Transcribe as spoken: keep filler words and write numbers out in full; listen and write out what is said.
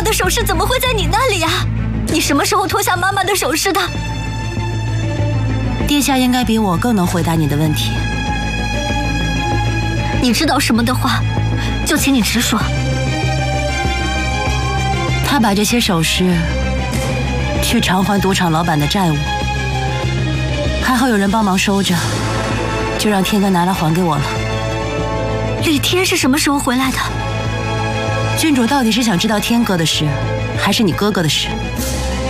的首饰怎么会在你那里呀？你什么时候脱下妈妈的首饰的？ 殿下应该比我更能回答你的问题。 你知道什么的话，就请你直说。 他把这些首饰去偿还赌场老板的债务，还好有人帮忙收着，就让天哥拿来还给我了。 吕天是什么时候回来的？ 郡主到底是想知道天哥的事，还是你哥哥的事？